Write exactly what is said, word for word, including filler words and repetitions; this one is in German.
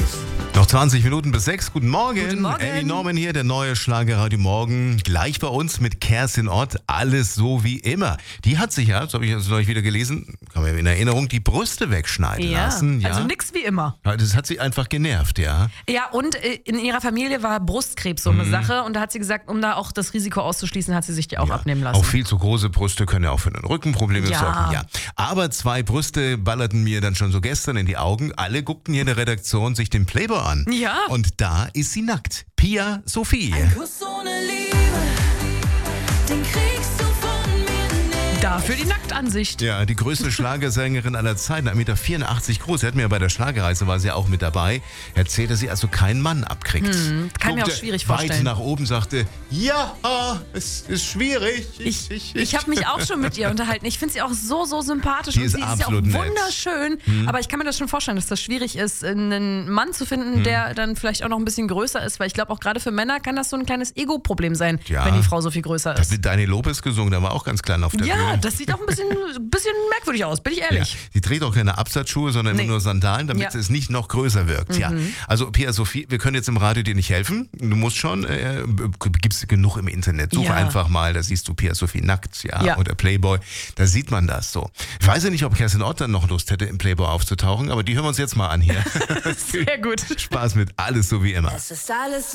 Noch zwanzig Minuten bis sechs. Guten Morgen. Guten Morgen. Ellie Norman hier, der neue Schlagerradio Morgen. Gleich bei uns mit Kerstin Ott. Alles so wie immer. Die hat sich ja, das habe ich jetzt neulich wieder gelesen, kann man in Erinnerung, die Brüste wegschneiden Ja, lassen. Ja, also nix wie immer. Ja, das hat sie einfach genervt, ja. Ja, und äh, in ihrer Familie war Brustkrebs so eine Sache. Und da hat sie gesagt, um da auch das Risiko auszuschließen, hat sie sich die auch ja. abnehmen lassen. Auch viel zu große Brüste können ja auch für ein Rückenproblem Ja. sorgen. Ja. Aber zwei Brüste ballerten mir dann schon so gestern in die Augen. Alle guckten hier in der Redaktion sich den Playboy an. Ja. Und da ist sie nackt. Pia Sophie. Kuss ohne Liebe, den kriegst du von mir nicht. Dafür die Nacktansicht. Ja, die größte Schlagersängerin aller Zeiten, eins Komma vierundachtzig Meter groß. Sie hat mir bei der Schlagerreise, war sie auch mit dabei, erzählt, dass sie also keinen Mann abkriegt. Hm, kann mir auch Guckte schwierig weit vorstellen. nach oben, sagte, ja, es ist schwierig. Ich, ich habe mich auch schon mit ihr unterhalten. Ich finde sie auch so, so sympathisch. Die und ist sie ist ja auch absolut nett. wunderschön. Aber ich kann mir das schon vorstellen, dass das schwierig ist, einen Mann zu finden, der dann vielleicht auch noch ein bisschen größer ist. Weil ich glaube, auch gerade für Männer kann das so ein kleines Ego-Problem sein, Ja. wenn die Frau so viel größer Hat ist. mit Dani Lopez gesungen, der war auch ganz klein auf der Ja, Bühne. das sieht auch ein bisschen, bisschen merkwürdig aus, bin ich ehrlich. Ja, die trägt auch keine Absatzschuhe, sondern Nee. immer nur Sandalen, damit Ja. es nicht noch größer wirkt. Ja. Also Pia Sophie, wir können jetzt im Radio dir nicht helfen. Du musst schon, äh, gibt's genug im Internet. Such Ja. einfach mal, da siehst du Pia Sophie nackt, ja, Ja. oder Playboy. Da sieht man das so. Ich weiß ja nicht, ob Kerstin Ott dann noch Lust hätte, im Playboy aufzutauchen, aber die hören wir uns jetzt mal an hier. Sehr gut. Spaß mit Alles so wie immer. Es ist alles